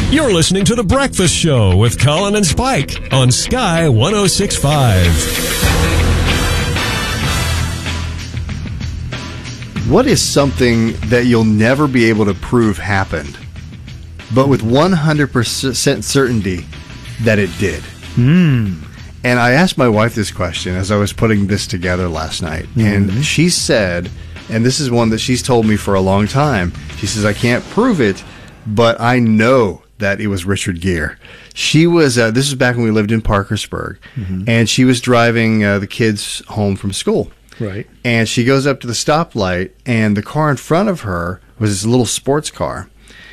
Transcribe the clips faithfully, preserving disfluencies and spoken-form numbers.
You're listening to The Breakfast Show with Colin and Spike on Sky one oh six point five. What is something that you'll never be able to prove happened, but with one hundred percent certainty that it did? Hmm. And I asked my wife this question as I was putting this together last night. Mm-hmm. And she said, and this is one that she's told me for a long time, she says, I can't prove it, but I know that it was Richard Gere. She was, uh, this was back when we lived in Parkersburg, mm-hmm. and she was driving uh, the kids home from school. Right. And she goes up to the stoplight, and the car in front of her was this little sports car.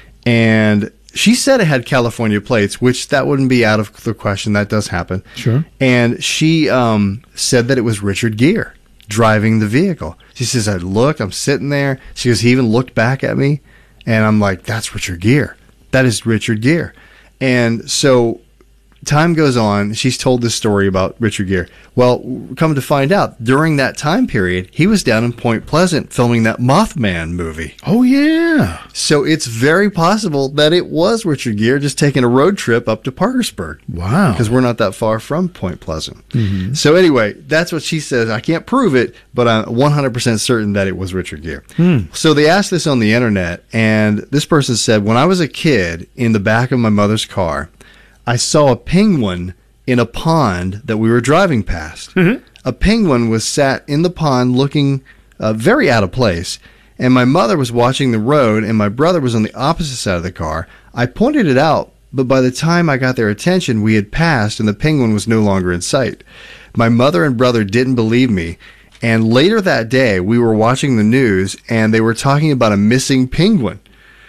And she said it had California plates, which that wouldn't be out of the question. That does happen. Sure. And she um, said that it was Richard Gere driving the vehicle. She says, I looked, I'm sitting there. She goes, he even looked back at me, and I'm like, that's Richard Gere. That is Richard Gere. And so time goes on. She's told this story about Richard Gere. Well, come to find out, during that time period, he was down in Point Pleasant filming that Mothman movie. Oh, yeah. So it's very possible that it was Richard Gere just taking a road trip up to Parkersburg. Wow. Because we're not that far from Point Pleasant. Mm-hmm. So anyway, that's what she says. I can't prove it, but I'm one hundred percent certain that it was Richard Gere. Hmm. So they asked this on the internet, and this person said, when I was a kid in the back of my mother's car, I saw a penguin in a pond that we were driving past. Mm-hmm. A penguin was sat in the pond looking uh, very out of place, and my mother was watching the road, and my brother was on the opposite side of the car. I pointed it out, but by the time I got their attention, we had passed, and the penguin was no longer in sight. My mother and brother didn't believe me, and later that day, we were watching the news, and they were talking about a missing penguin.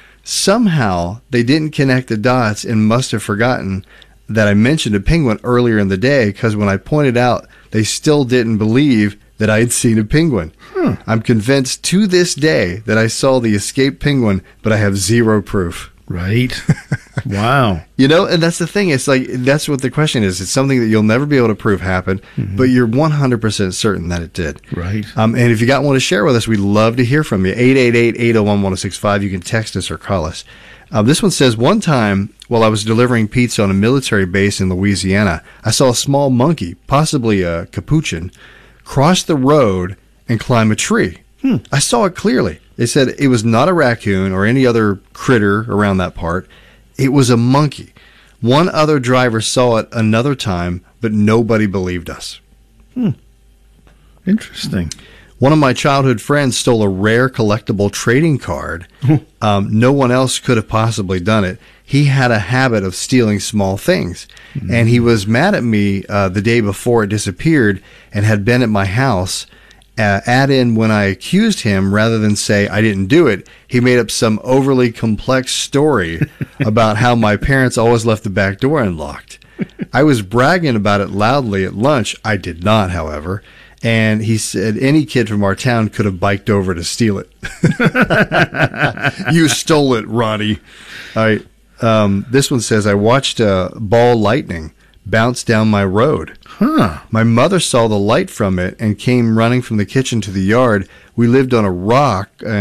Somehow, they didn't connect the dots and must have forgotten that I mentioned a penguin earlier in the day, because when I pointed out, they still didn't believe that I had seen a penguin. Hmm. I'm convinced to this day that I saw the escaped penguin, but I have zero proof. Right. Wow. You know, and that's the thing. It's like, that's what the question is. It's something that you'll never be able to prove happened, mm-hmm. but you're one hundred percent certain that it did. Right. Um, and if you got one to share with us, we'd love to hear from you. eight eight eight, eight oh one, one oh six five. You can text us or call us. Uh, this one says, one time while I was delivering pizza on a military base in Louisiana, I saw a small monkey, possibly a capuchin, cross the road and climb a tree. Hmm. I saw it clearly. They said it was not a raccoon or any other critter around that part. It was a monkey. One other driver saw it another time, but nobody believed us. Hmm. Interesting. One of my childhood friends stole a rare collectible trading card. um, no one else could have possibly done it. He had a habit of stealing small things, mm-hmm. and he was mad at me uh, the day before it disappeared and had been at my house. Uh, add in when I accused him, rather than say I didn't do it, he made up some overly complex story about how my parents always left the back door unlocked. I was bragging about it loudly at lunch. I did not, however. And he said any kid from our town could have biked over to steal it. You stole it, Ronnie. All right. Um, this one says, I watched a ball lightning bounce down my road. Huh. My mother saw the light from it and came running from the kitchen to the yard. We lived on a rock.